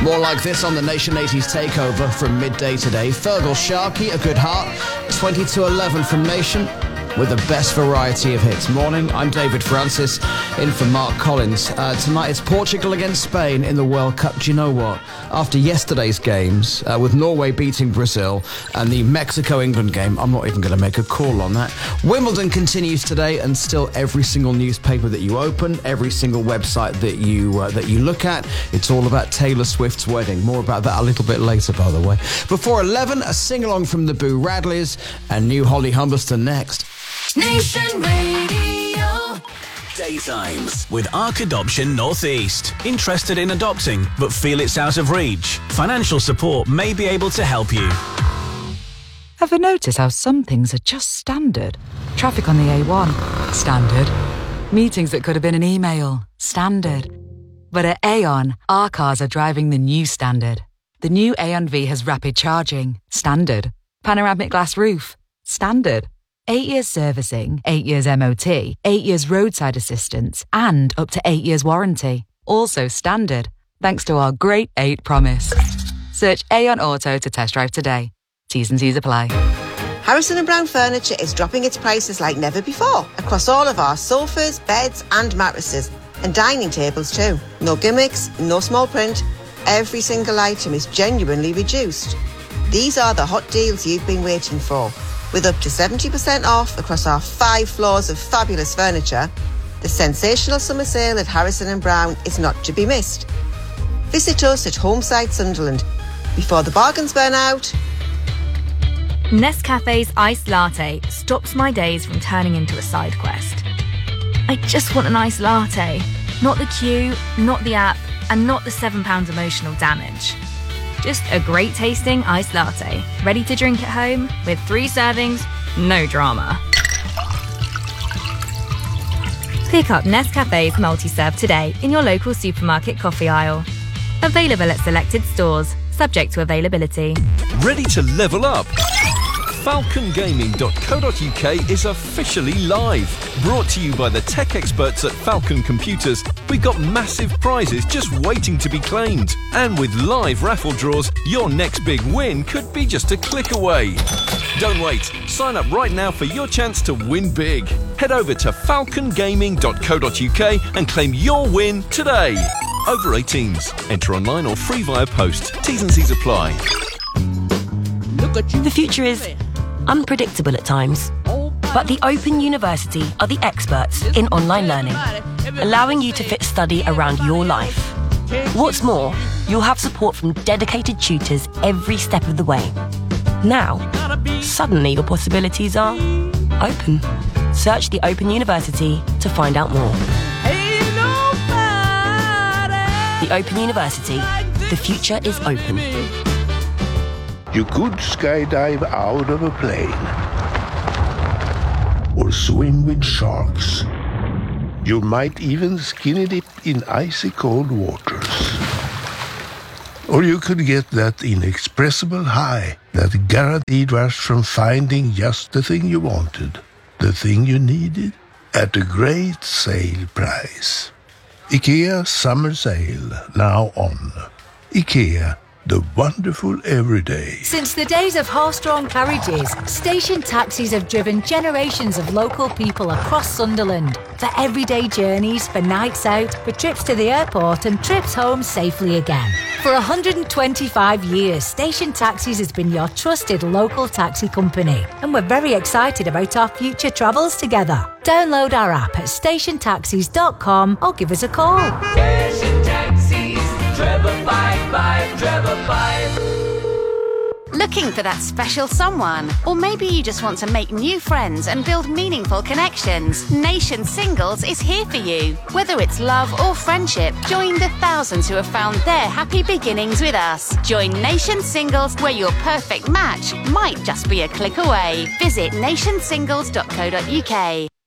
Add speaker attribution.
Speaker 1: More like this on the Nation 80s takeover from midday today. Fergal Sharkey, A Good Heart, 20 to 11 from Nation, with the best variety of hits. Morning, I'm David Francis, in for Mark Collins. Tonight it's Portugal against Spain in the World Cup. Do you know what? After yesterday's games, with Norway beating Brazil and the Mexico-England game, I'm not even going to make a call on that. Wimbledon continues today, and still every single newspaper that you open, every single website that you look at, it's all about Taylor Swift's wedding. More about that a little bit later, by the way. Before 11, a sing-along from the Boo Radleys and new Holly Humberston next.
Speaker 2: Nation Radio.
Speaker 3: Daytimes with Arc Adoption Northeast. Interested in adopting but feel it's out of reach? Financial support may be able to help you.
Speaker 4: Ever notice how some things are just standard? Traffic on the A1, standard. Meetings that could have been an email, standard. But at Aon, our cars are driving the new standard. The new Aon V has rapid charging, standard. Panoramic glass roof, standard. 8 years servicing, 8 years MOT, 8 years roadside assistance, and up to 8 years warranty. Also standard, thanks to our Great 8 promise. Search Aon Auto to test drive today. T's and C's apply.
Speaker 5: Harrison & Brown Furniture is dropping its prices like never before across all of our sofas, beds and mattresses, and dining tables too. No gimmicks, no small print. Every single item is genuinely reduced. These are the hot deals you've been waiting for. With up to 70% off across our 5 floors of fabulous furniture, the sensational summer sale at Harrison & Brown is not to be missed. Visit us at Homeside Sunderland before the bargains burn out.
Speaker 6: Nescafe's iced latte stops my days from turning into a side quest. I just want an iced latte, not the queue, not the app, and not the £7 emotional damage. Just a great tasting iced latte, ready to drink at home with 3 servings, no drama. Pick up Nescafe's multi-serve today in your local supermarket coffee aisle. Available at selected stores, subject to availability.
Speaker 7: Ready to level up? FalconGaming.co.uk is officially live. Brought to you by the tech experts at Falcon Computers, we've got massive prizes just waiting to be claimed. And with live raffle draws, your next big win could be just a click away. Don't wait. Sign up right now for your chance to win big. Head over to falcongaming.co.uk and claim your win today. Over 18s. Enter online or free via post. T's and C's apply.
Speaker 8: The future is unpredictable at times, but the Open University are the experts in online learning, allowing you to fit study around your life. What's more, you'll have support from dedicated tutors every step of the way. Now, suddenly your possibilities are open. Search the Open University to find out more. The Open University. The future is open.
Speaker 9: You could skydive out of a plane or swim with sharks. You might even skinny dip in icy cold waters. Or you could get that inexpressible high, that guaranteed rush from finding just the thing you wanted, the thing you needed, at a great sale price. IKEA Summer Sale, now on. IKEA, the wonderful everyday.
Speaker 10: Since the days of horse-drawn carriages, station taxis have driven generations of local people across Sunderland for everyday journeys, for nights out, for trips to the airport and trips home safely again. For 125 years, Station Taxis has been your trusted local taxi company, and we're very excited about our future travels together. Download our app at stationtaxis.com or give us a call.
Speaker 2: Station Taxis, Trevor 55, Trevor 5.
Speaker 11: Looking for that special someone? Or maybe you just want to make new friends and build meaningful connections? Nation Singles is here for you. Whether it's love or friendship, join the thousands who have found their happy beginnings with us. Join Nation Singles, where your perfect match might just be a click away. Visit nationsingles.co.uk.